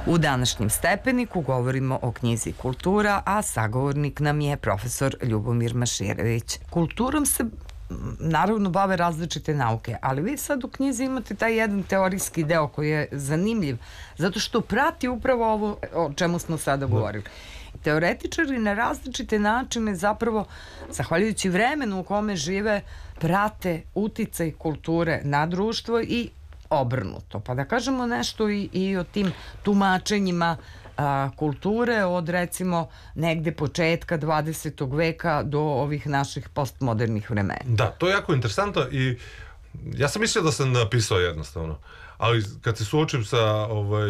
U današnjem Stepeniku govorimo o knjizi Kultura, a sagovornik nam je profesor Ljubomir Maširević. Kulturom se naravno bave različite nauke, ali vi sad u knjizi imate taj jedan teorijski deo koji je zanimljiv, zato što prati upravo ovo o čemu smo sada govorili. Teoretičari na različite načine zapravo, zahvaljujući vremenu u kome žive, prate uticaj kulture na društvo i obrnuto. Pa da kažemo nešto i o tim tumačenjima kulture od recimo negde početka 20. veka do ovih naših postmodernih vremena. Da, to je jako interesantno i ja sam mislio da sam napisao jednostavno, ali kad se suočim sa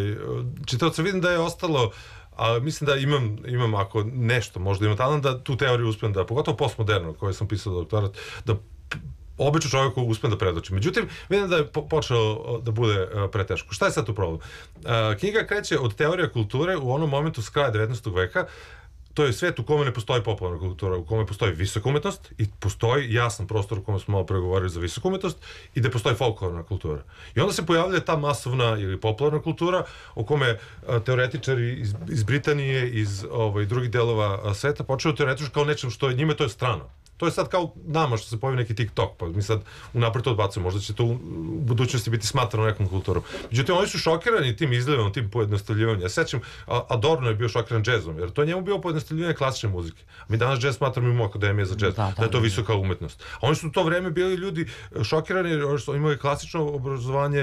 čitaocem vidim da je ostalo, ali mislim da imam ako nešto možda imam talent da tu teoriju uspijem da, pogotovo postmoderno koje sam pisao doktorat, da obično čovjeku uspijem da predočim. Međutim, vidim da je počelo da bude preteško. Šta je sad tu problem? Knjiga kreće od teorija kulture u onom momentu s kraja 19. veka. To je svet u kome ne postoji popularna kultura, u kome postoji visoka umetnost i postoji jasan prostor u kome smo malo pregovorili za visoku umetnost i da postoji folklorna kultura. I onda se pojavlja ta masovna ili popularna kultura o kome teoretičari iz Britanije, iz drugih delova sveta počeo teoretičari kao nečem što je njima to je strano. To je sad kao nama što se pojavi neki TikTok, pa mi sad unapred to odbacujemo, možda će to u budućnosti biti smatrano nekom kulturom. Međutim, oni su šokirani tim izgledom, tim pojednostavljivanjem. Ja sećam, Adorno je bio šokiran džezom, jer to je njemu bio pojednostavljivanje klasične muzike. Mi danas džez smatramo imamo akademije za džez, da je to visoka umetnost. A oni su u to vreme bili ljudi šokirani, jer su imali klasično obrazovanje,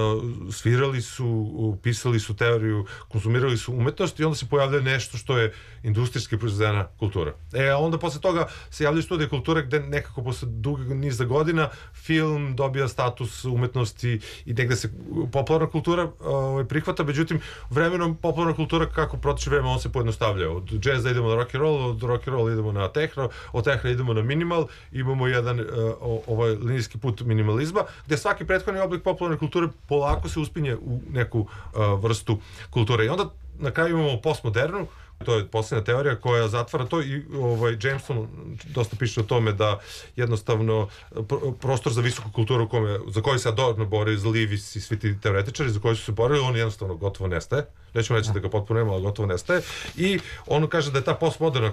svirali su, pisali su teoriju, konzumirali su umetnost i onda se pojavlja nešto što je industrijski proizvedena kultura. A onda posle toga se javljaju studije kulture gde nekako posle dugog niza godina film dobija status umetnosti i negde se popularna kultura prihvata, međutim vremenom popularna kultura kako protiče vreme on se pojednostavlja. Od džeza idemo na rock and roll, od rock and roll idemo na techno, od techno idemo na minimal, imamo jedan linijski put minimalizma gde svaki prethodni oblik popularne kulture polako se uspinje u neku vrstu kulture. I onda na kraju imamo postmodernu. To je posljedna teorija koja zatvara to i Jameson dosta piše o tome da jednostavno prostor za visoku kulturu za koji se Adorno bori, za Lewis i svi ti teoretičari za koji su se borili, on jednostavno gotovo nestaje. Nećemo reći da ga potpuno nema, ali gotovo nestaje. I on kaže da je ta postmoderna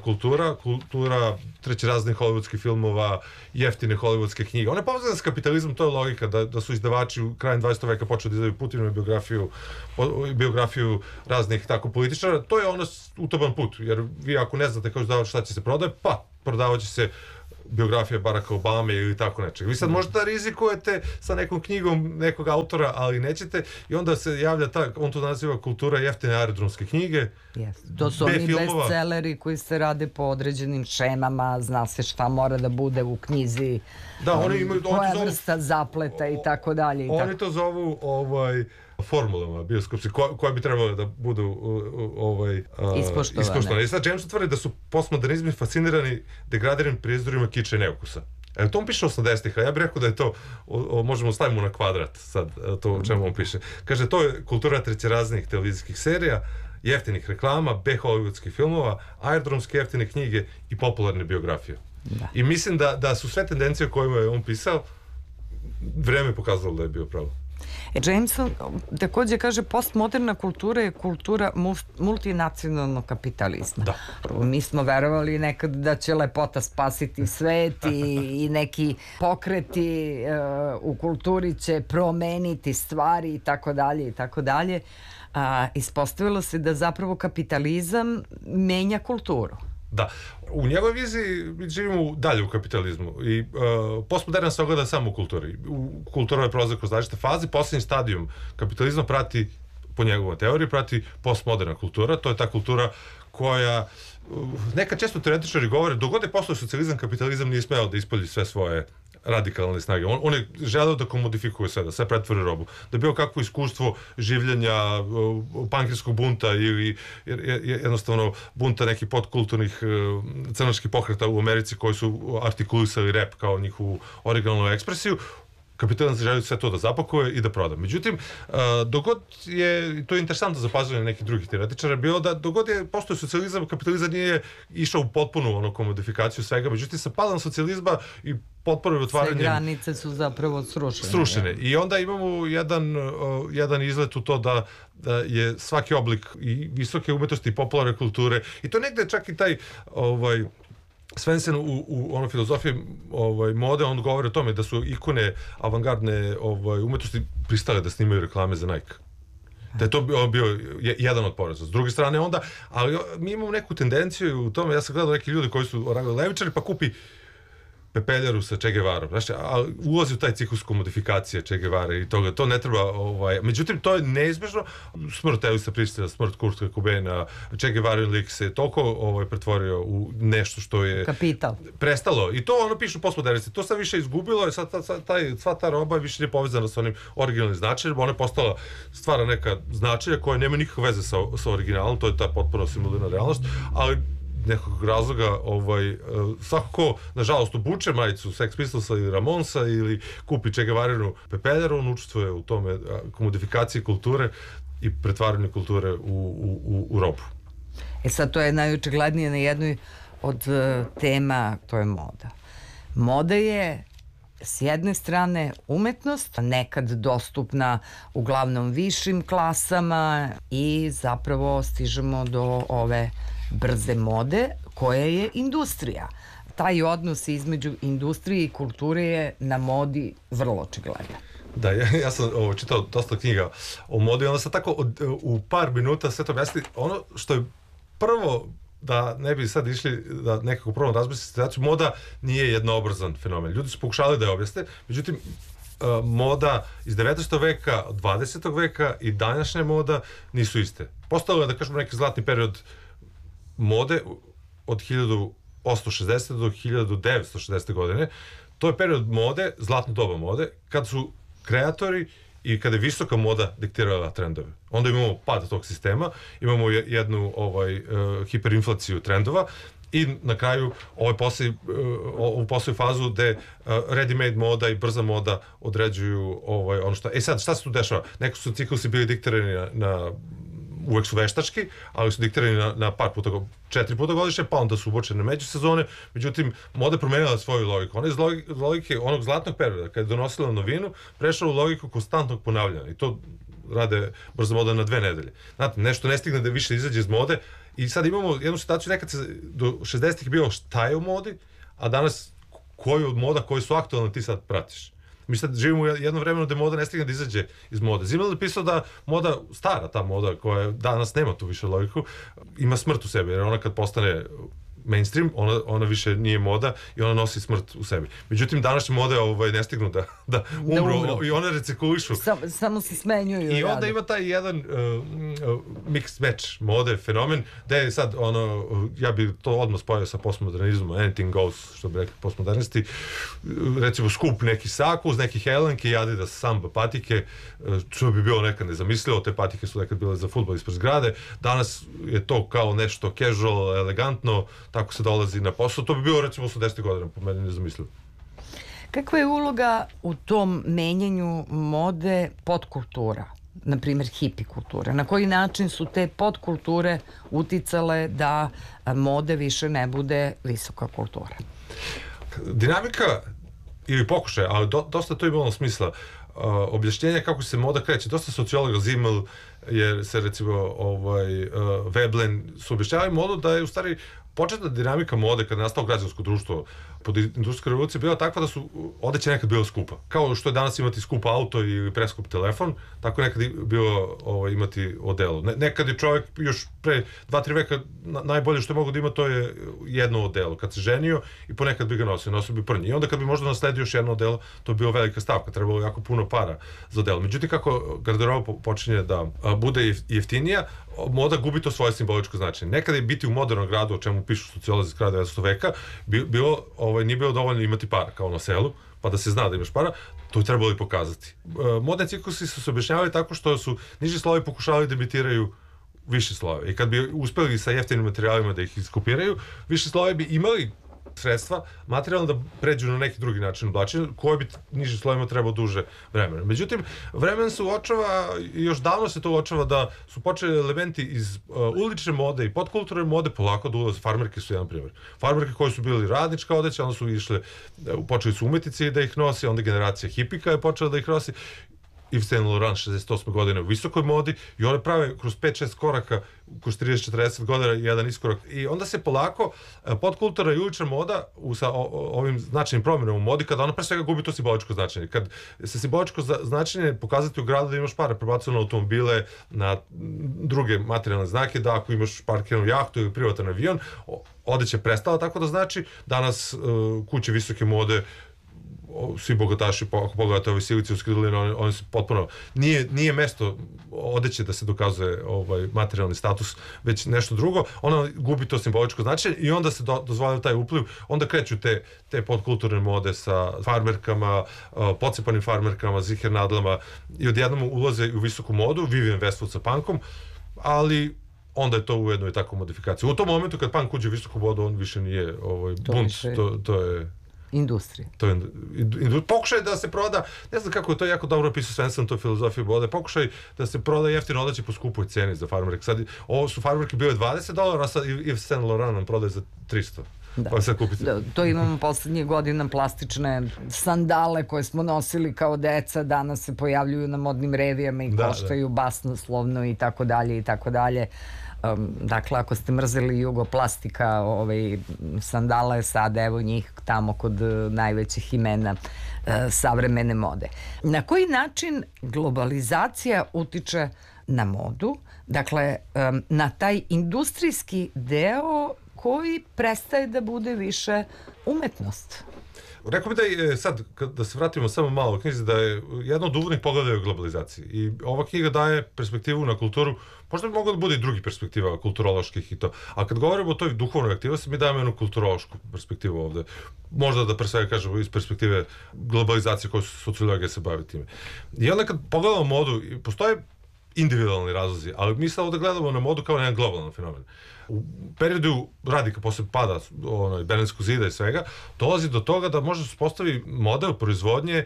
kultura trećeraznih hollywoodskih filmova, jeftine hollywoodske knjige. Ona je povezana s kapitalizmom, to je logika da su izdavači u krajem 20. veka počeli da izdaju Putinovu biografiju raznih tako političara. To je ono utoban put, jer vi ako ne znate kao izdavač šta će se prodaje, pa prodavat će se biografija Baracka Obame ili tako nečeg. Vi sad možda rizikujete sa nekom knjigom nekog autora, ali nećete i onda se javlja on to naziva kultura jeftine aerodromske knjige. To su oni bestselleri koji se rade po određenim šemama, zna se šta mora da bude u knjizi, koja vrsta zapleta i tako dalje. Oni to zovu formulama bioskopski, koje bi trebalo da budu ispoštovane. I sad Jameson tvrdi da su postmodernizmi fascinirani degradiranim prizorima kiča i neukusa. To on piše 80-ih, a ja bih rekao da je to, možemo stavimo na kvadrat sad, to o čemu on piše. Kaže, to je kultura trećeraznih televizijskih serija, jeftinih reklama, B-hollywoodskih filmova, aerodromske jeftine knjige i popularne biografije. I mislim da su sve tendencije o kojima je on pisao, vreme pokazalo da je bio pravo. Jameson takođe kaže postmoderna kultura je kultura multinacionalnog kapitalizma. Mi smo verovali nekad da će lepota spasiti svet i neki pokreti u kulturi će promeniti stvari i tako dalje i tako dalje. Ispostavilo se da zapravo kapitalizam menja kulturu. Da, u njegovoj viziji mi živimo dalje u kapitalizmu i postmoderna se ogleda samo u kulturi. Kultura je prolazi kroz različite faze, posljednji stadijum kapitalizma prati, po njegovoj teoriji, prati postmoderna kultura, to je ta kultura koja, nekad često teoretičari govore, dogod je postao socijalizam, kapitalizam nije smeo da ispolji sve svoje radikalne snage. On je želeo da komodifikuje sve, da sve pretvori robu. Da je bilo kakvo iskustvo življenja pankirskog bunta ili jednostavno bunta nekih podkulturnih crnačkih pokreta u Americi koji su artikulisali rap kao njihovu originalnu ekspresiju. kapitalizam želi sve to da zapakuje i da proda. Međutim, dogod je, to je interesantno zapažanje nekih drugih teoretičara, bilo da dogod je postoji socijalizam, kapitalizam nije išao u potpunu komodifikaciju svega, međutim sa padom socijalizma i potporom i otvaranjem... Sve granice su zapravo srušene. I onda imamo jedan izlet u to da je svaki oblik i visoke umetnosti i popularne kulture, i to negde čak i taj Svensson u onoj filozofiji mode, on govori o tome da su ikone avangardne umetnosti pristale da snimaju reklame za Nike. Da je to bio jedan od poreza. S druge strane onda, ali mi imamo neku tendenciju u tome, ja sam gledao neki ljudi koji su levičari, pa kupi pepeljaru sa Che Guevarom, znaš, a ulazi u taj ciklus komodifikacije Che Guevara i toga, to ne treba, međutim, to je neizbežno, smrt Elvisa Preslija, smrt Kurta Cobaina, Che Guevarin lik se toliko pretvorio u nešto što je... Kapital. Prestalo, i to ono pišu postmodernisti, to sad više izgubilo, sva ta roba više nije povezana sa onim originalnim značajem, ona je postala, stvara neka značaja koja nema nikakve veze sa originalom, to je ta potpuno simulirana realnost, ali nekog razloga, svako ko, nažalost, obuče majicu Sex Pistolsa ili Ramonsa ili kupi Che Guevarinu pepeljaru, on učestvuje u tome komodifikaciji kulture i pretvaranju kulture u robu. Sad, to je najočiglednije na jednoj od tema, to je moda. Moda je s jedne strane umetnost, nekad dostupna uglavnom višim klasama i zapravo stižemo do ove brze mode koja je industrija. Taj odnos između industrije i kulture je na modi vrlo očigledan. Da, ja sam čitao dosta knjiga o modi i onda sam tako u par minuta sve to objasniti. Ono što je prvo, da ne bi sad išli da nekako prvo razmisliti situaciju, moda nije jednoobrazan fenomen. Ljudi su pokušali da je objasne, međutim, moda iz 19. veka, 20. veka i današnja moda nisu iste. Postalo je, da kažemo, neki zlatni period mode od 1860. do 1960. godine. To je period mode, zlatno doba mode, kad su kreatori i kada je visoka moda diktirala trendove. Onda imamo pad tog sistema, imamo jednu hiperinflaciju trendova i na kraju ovu posljednju fazu gde ready-made moda i brza moda određuju ono što... Sad, šta se tu dešava? Neko su ciklusi bili diktirani uvek su veštački, ali su diktirani na par puta, 4 puta godišnje, pa onda su ubočene međusezone. Međutim, moda je promenila svoju logiku. Ona iz logike onog zlatnog perioda, kada je donosila novinu, prešla u logiku konstantnog ponavljanja. I to rade brza moda na 2 nedelje. Znate, nešto ne stigne da više izađe iz mode. I sad imamo jednu situaciju, nekad se do 60-ih bilo šta je u modi, a danas koju od moda koji su aktualne ti sad pratiš. Mi sad živimo u jedno vremenu da moda ne stigne da izađe iz mode. Zimel je pisao da moda, stara ta moda koja danas nema tu više logiku, ima smrt u sebi, jer ona kad postane mainstream, ona više nije moda i ona nosi smrt u sebi. Međutim, današnje mode ne stignu da umru i one recirkulišu. Samo se smenjuju. I onda ima taj jedan mixed match mode, fenomen, gde je sad ja bi to odmah spojio sa postmodernizmom, anything goes, što bi rekli postmodernisti, recimo skup neki saku uz neki helenke i Adidas Samba patike, što bi bilo nekad nezamislivo, te patike su nekad bile za fudbal ispred zgrade, danas je to kao nešto casual, elegantno, tako se dolazi na posao. To bi bilo recimo 80. godina, po meni nezamislivo. Kakva je uloga u tom menjanju mode podkultura, na primjer hipi kulture? Na koji način su te podkulture uticale da mode više ne bude visoka kultura? Dinamika ili pokušaj, ali dosta to imalo smisla, objašnjenja kako se moda kreće. Dosta sociologa Zimmel, jer se recimo Veblen su objašnjavali modu da je u stvari početna dinamika mode kada je nastalo građansko društvo pod industrijskom revolucijom bila takva da su odeća nekad bila skupa. Kao što je danas imati skup auto ili preskup telefon, tako nekad je bilo imati odelo. Nekad je čovjek još pre 2-3 veka najbolje što je mogo da ima, to je jedno odelo. Kad se ženio i ponekad bi ga nosio bi prnji. I onda kad bi možda nasledio još jedno odelo, to bi bila velika stavka, trebalo jako puno para za odelo. Međutim, kako garderoba počinje da bude jeftinija, moda gubi to svoje simboličko značenje. Nekad je biti u modernom gradu, o čemu pišu sociolozi iz kraja 19. veka, nije bilo dovoljno imati para, kao na selu, pa da se zna da imaš para, to je trebalo i pokazati. Modni ciklusi su se objašnjavali tako što su niži slojevi pokušavali da imitiraju više slojeve. I kad bi uspeli sa jeftinim materijalima da ih iskopiraju, više slojevi bi imali sredstva materijalno da pređu na neki drugi način oblačenja, koji bi nižim slojima trebao duže vremena. Međutim, vremen se uočava, i još davno se to uočava, da su počeli elementi iz ulične mode i podkulturne mode polako da ulaze. Farmerke su jedan primjer. Farmerke koje su bili radnička odeća, onda su išle, počeli su umetnici da ih nosi, onda generacija hipika je počela da ih nosi. Yves Saint Laurent 68. godine u visokoj modi i one prave kroz 5-6 koraka, kroz 30-40 godina jedan iskorak. I onda se polako podkultura i ulična moda sa ovim značajnim promjenama u modi, kada ona pre svega gubi to simboličko značenje. Kad se simboličko značenje pokazati u gradu da imaš pare, prebacuje na automobile, na druge materijalne znake, da ako imaš parkiranu jahtu ili privatan avion, odeća prestala tako da znači. Danas kuće visoke mode, svi bogataši, ako pogledate ove silice u Skridolinu, oni su potpuno, nije mesto odeće da se dokazuje materijalni status, već nešto drugo. Ona gubi to simboličko značenje i onda se dozvoljava taj upliv, onda kreću te podkulturne mode sa farmerkama, pocepanim farmerkama, zihernadlama i odjednom ulaze u visoku modu, Vivienne Westwood sa punkom, ali onda je to ujedno i tako modifikacija. U tom momentu kad punk uđe u visoku modu, on više nije bunt, to je industrija. To je pokušaj da se proda, ne znam kako je to jako dobro napisao Svensson, to je filozofija mode, pokušaj da se proda jeftino odeće po skupoj ceni za farmerke. Sad, ovo su farmerke bile $20, a sad Yves Saint Laurent nam prodaje za 300. Da, to imamo poslednjih godina, plastične sandale koje smo nosili kao deca, danas se pojavljuju na modnim revijama i koštaju basnoslovno i tako dalje i tako dalje. Dakle, ako ste mrzeli Jugoplastika, sandala je sad, evo njih tamo kod najvećih imena savremene mode. Na koji način globalizacija utiče na modu? Dakle, na taj industrijski deo koji prestaje da bude više umetnost. Rekao bi da je sad, da se vratimo samo malo u knjizi, da je jedno od uvodnih pogleda o globalizaciji. I ova knjiga daje perspektivu na kulturu, možda bi moglo da bude i drugi perspektiva kulturoloških i to. A kad govorimo o toj duhovnoj aktivnosti, mi dajemo jednu kulturološku perspektivu ovde. Možda da pre svega kažemo iz perspektive globalizacije koju su sociologija se bavi time. I onda kad pogledamo modu, postoje individualni razlozi, ali mi sad ovde gledamo na modu kao jedan globalan fenomen. U periodu radika posle pada Berlinskog zida i svega, dolazi do toga da može da se postavi model proizvodnje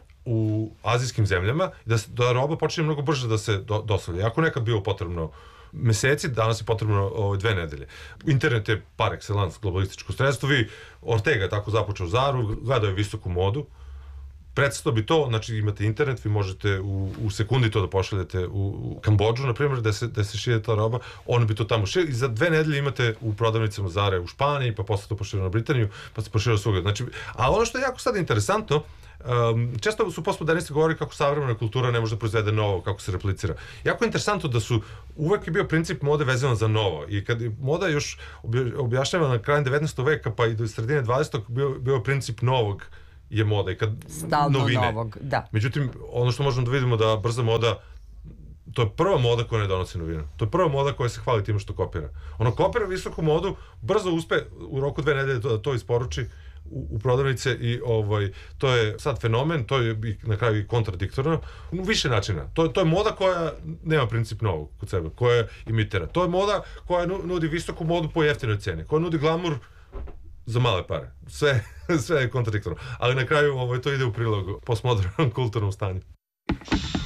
u azijskim zemljama i da roba počne mnogo brže da se dostavlja. Ako nekad bilo potrebno meseci, danas je potrebno 2 nedelje. Internet je par excellence globalističko sredstvo. Ortega je tako započeo Zaru, gledao je visoku modu. Predstavno bi to, znači imate internet, vi možete u sekundi to da pošaljete u Kambodžu, na primjer, da se šije ta roba, on bi to tamo šio i za 2 nedelje imate u prodavnicama Zare u Španiji, pa posle to poširano na Britaniju, pa se poširano svugdje. Znači, a ono što je jako sad interesantno, često su postmodernisti govorili kako savremena kultura ne može da proizvede novo, kako se replicira. Jako je interesantno da su uvek je bio princip mode vezan za novo i kad je moda još objašnjava na krajem 19. veka pa i do sredine 20. bio princip novog je moda i kad stalno novine. Novog, da. Međutim, ono što možemo da vidimo da brza moda, to je prva moda koja ne donosi novine. To je prva moda koja se hvali time što kopira. Ono kopira visoku modu, brzo uspe u roku 2 nedelje da to isporuči u prodavnice i to je sad fenomen, to je na kraju i kontradiktorno u više načina. To je moda koja nema princip novog kod sebe, koja imitira. To je moda koja nudi visoku modu po jeftinoj ceni, koja nudi glamur za male pare. Sve je kontradiktorno. Ali na kraju to ide u prilog postmodernom kulturnom stanju.